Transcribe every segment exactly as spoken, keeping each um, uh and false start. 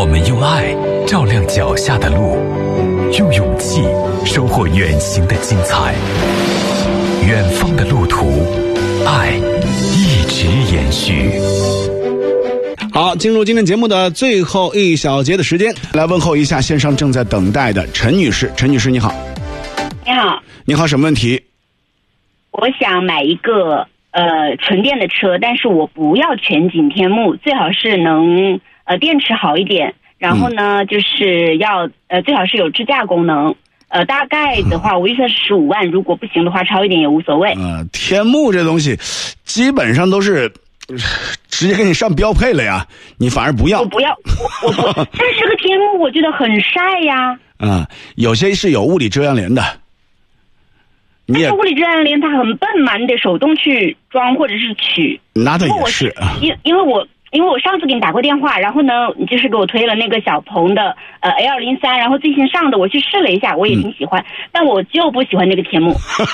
们用爱照亮脚下的路，用勇气收获远行的精彩。远方的路途，爱一直延续。 好，进入今天节目的最后一小节的时间，来问候一下线上正在等待的陈女士。陈女士你好。 你好。 你好，什么问题？ 我想买一个呃纯电的车，但是我不要全景天幕，最好是能呃电池好一点，然后呢、嗯、就是要呃最好是有支架功能。呃，大概的话，我预算是十五万，如果不行的话，超一点也无所谓。 呃，天幕这东西，基本上都是直接给你上标配了呀，你反而不要。 我不要，我我不。但是这个天幕我觉得很晒呀。 啊、嗯，有些是有物理遮阳帘的。 但是物理遮阳帘它很笨嘛，你得手动去装或者是取。 那倒也是。 因因为我。因为我上次给你打过电话，然后呢，你就是给我推了那个小鹏的呃 A 二零三，然后最新上的我去试了一下，我也挺喜欢，嗯、但我就不喜欢那个天幕。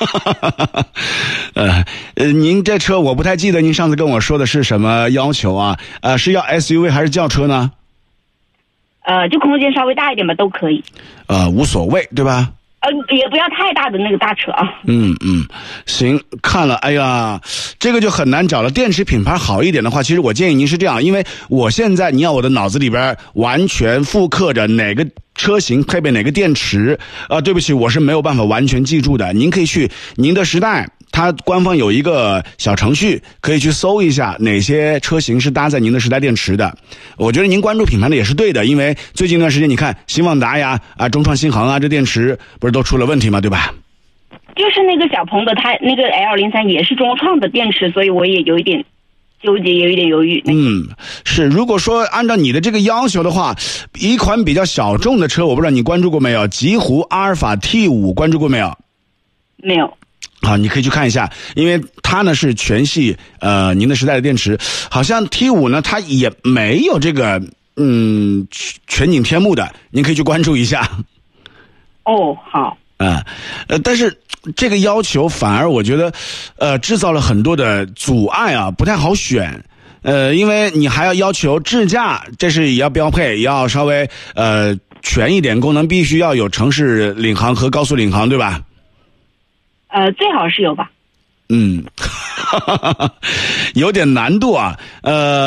呃呃，您这车我不太记得您上次跟我说的是什么要求啊？呃，是要 S U V 还是轿车呢？ 呃，就空间稍微大一点吧，都可以。 呃，无所谓，对吧？ 呃，也不要太大的那个大车啊。 嗯嗯，行，看了，哎呀，这个就很难找了。电池品牌好一点的话，其实我建议您是这样，因为我现在你要我的脑子里边完全复刻着哪个车型配备哪个电池，啊、呃，对不起，我是没有办法完全记住的。您可以去您的时代。它官方有一个小程序，可以去搜一下哪些车型是搭载您的时代电池的。我觉得您关注品牌的也是对的，因为最近一段时间你看新旺达呀、啊中创新航啊，这电池不是都出了问题吗？对吧？ 就是那个小鹏的，它那个 L 二零三也是中创的电池，所以我也有一点纠结，有一点犹豫。 嗯，是。如果说按照你的这个要求的话，一款比较小众的车，我不知道你关注过没有？极狐阿尔法 T 五 关注过没有？ 没有。 好，你可以去看一下，因为它呢是全系呃您的时代的电池，好像 T 五 呢它也没有这个嗯全景天幕的，您可以去关注一下。 哦，好。 啊、呃，但是这个要求反而我觉得呃制造了很多的阻碍啊，不太好选。呃，因为你还要要求智驾，这是也要标配，也要稍微呃全一点，功能必须要有城市领航和高速领航，对吧？ 呃，最好是有吧。 嗯，有点难度啊，呃。